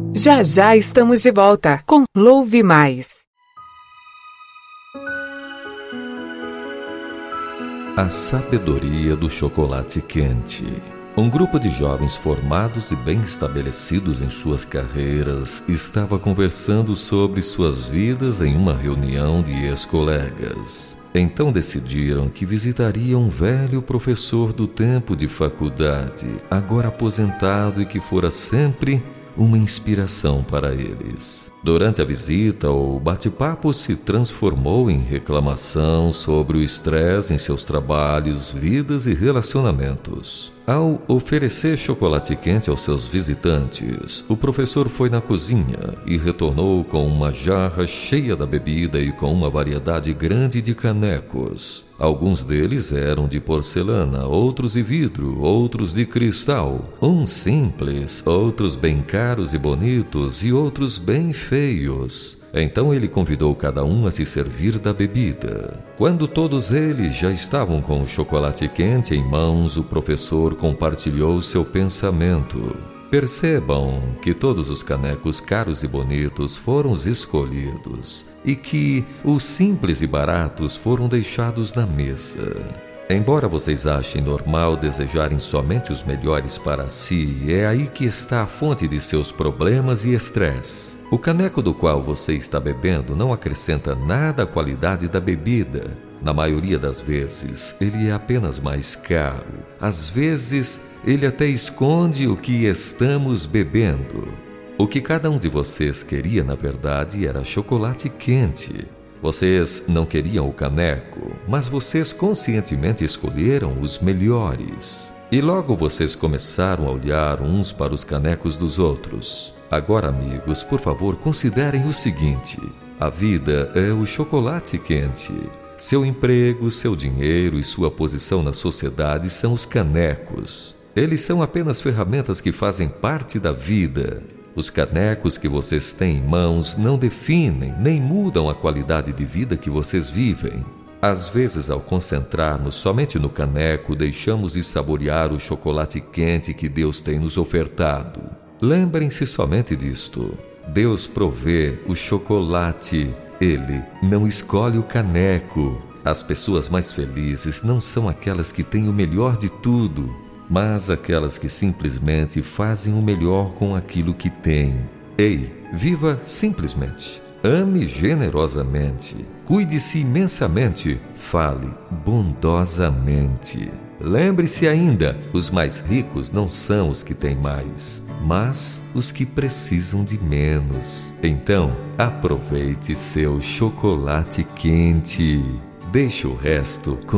Já já estamos de volta com Louve Mais. A sabedoria do chocolate quente. Um grupo de jovens formados e bem estabelecidos em suas carreiras estava conversando sobre suas vidas em uma reunião de ex-colegas. Então decidiram que visitariam um velho professor do tempo de faculdade, agora aposentado e que fora sempre uma inspiração para eles. Durante a visita, o bate-papo se transformou em reclamação sobre o estresse em seus trabalhos, vidas e relacionamentos. Ao oferecer chocolate quente aos seus visitantes, o professor foi na cozinha e retornou com uma jarra cheia da bebida e com uma variedade grande de canecos. Alguns deles eram de porcelana, outros de vidro, outros de cristal, uns simples, outros bem caros e bonitos e outros bem feios. Então ele convidou cada um a se servir da bebida. Quando todos eles já estavam com o chocolate quente em mãos, o professor compartilhou seu pensamento. Percebam que todos os canecos caros e bonitos foram os escolhidos e que os simples e baratos foram deixados na mesa. Embora vocês achem normal desejarem somente os melhores para si, é aí que está a fonte de seus problemas e estresse. O caneco do qual você está bebendo não acrescenta nada à qualidade da bebida. Na maioria das vezes, ele é apenas mais caro. Às vezes, ele até esconde o que estamos bebendo. O que cada um de vocês queria, na verdade, era chocolate quente. Vocês não queriam o caneco, mas vocês conscientemente escolheram os melhores. E logo vocês começaram a olhar uns para os canecos dos outros. Agora, amigos, por favor, considerem o seguinte: a vida é o chocolate quente. Seu emprego, seu dinheiro e sua posição na sociedade são os canecos. Eles são apenas ferramentas que fazem parte da vida. Os canecos que vocês têm em mãos não definem nem mudam a qualidade de vida que vocês vivem. Às vezes, ao concentrarmos somente no caneco, deixamos de saborear o chocolate quente que Deus tem nos ofertado. Lembrem-se somente disto: Deus provê o chocolate, Ele não escolhe o caneco. As pessoas mais felizes não são aquelas que têm o melhor de tudo, mas aquelas que simplesmente fazem o melhor com aquilo que têm. Ei, viva simplesmente. Ame generosamente. Cuide-se imensamente. Fale bondosamente. Lembre-se ainda, os mais ricos não são os que têm mais, mas os que precisam de menos. Então, aproveite seu chocolate quente. Deixe o resto com